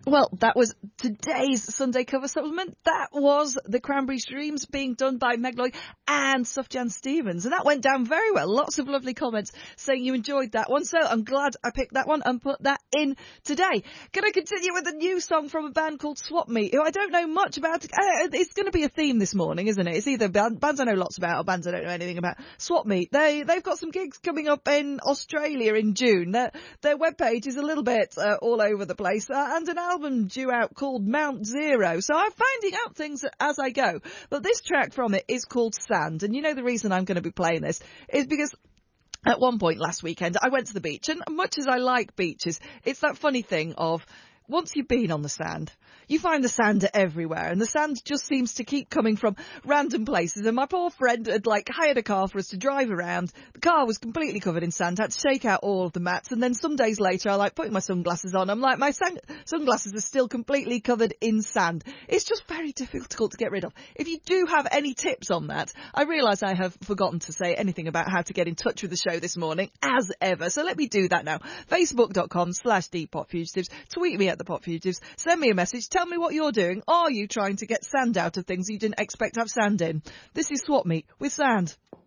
Well, that was today's Sunday cover supplement. That was the Cranberry Streams being done by Meg Lloyd and Sufjan Stevens. And that went down very well. Lots of lovely comments saying you enjoyed that one. So I'm glad I picked that one and put that in today. Can I continue with a new song from a band called Swap Meet, who I don't know much about. It's going to be a theme this morning, isn't it? It's either bands I know lots about or bands I don't know anything about. Swap Meet. They've got some gigs coming up in Australia in June. Their webpage is a little bit all over the place. And an album due out called Mount Zero. So I'm finding out things as I go. But this track from it is called Sand. And you know the reason I'm going to be playing this is because at one point last weekend I went to the beach. And much as I like beaches, it's that funny thing of once you've been on the sand, you find the sand everywhere, and the sand just seems to keep coming from random places. And my poor friend had hired a car for us to drive around. The car was completely covered in sand. I had to shake out all of the mats, and then some days later I putting my sunglasses on. I'm like, my sunglasses are still completely covered in sand. It's just very difficult to get rid of. If you do have any tips on that, I realise I have forgotten to say anything about how to get in touch with the show this morning, as ever. So let me do that now. Facebook.com/DPopFugitives. Tweet me at the Pop Fugitives. Send me a message. Tell me what you're doing. Are you trying to get sand out of things you didn't expect to have sand in? This is Swap Meet with Sand.